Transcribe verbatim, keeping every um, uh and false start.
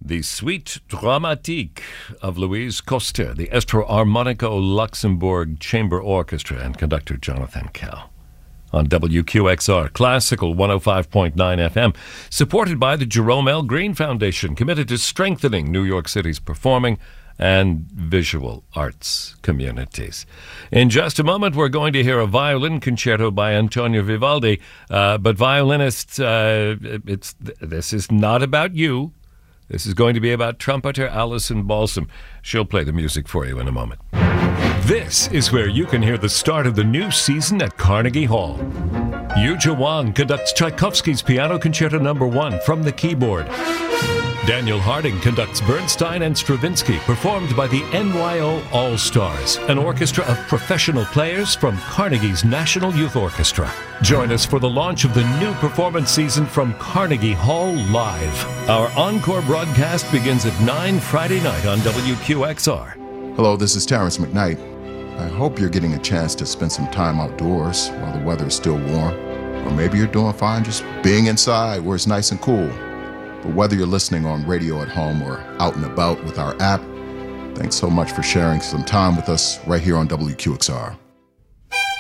The Suite Dramatique of Louise Coster, the Estro Armonico Luxembourg Chamber Orchestra, and conductor Jonathan Kell. On W Q X R, Classical one oh five point nine F M, supported by the Jerome L. Green Foundation, committed to strengthening New York City's performing and visual arts communities. In just a moment, we're going to hear a violin concerto by Antonio Vivaldi, uh, but violinists, uh, it's this is not about you. This is going to be about trumpeter Alison Balsam. She'll play the music for you in a moment. This is where you can hear the start of the new season at Carnegie Hall. Yuja Wang conducts Tchaikovsky's Piano Concerto Number One from the keyboard. Daniel Harding conducts Bernstein and Stravinsky, performed by the N Y O All-Stars, an orchestra of professional players from Carnegie's National Youth Orchestra. Join us for the launch of the new performance season from Carnegie Hall Live. Our encore broadcast begins at nine Friday night on W Q X R. Hello, this is Terrence McKnight. I hope you're getting a chance to spend some time outdoors while the weather is still warm. Or maybe you're doing fine just being inside where it's nice and cool. But whether you're listening on radio at home or out and about with our app, thanks so much for sharing some time with us right here on W Q X R.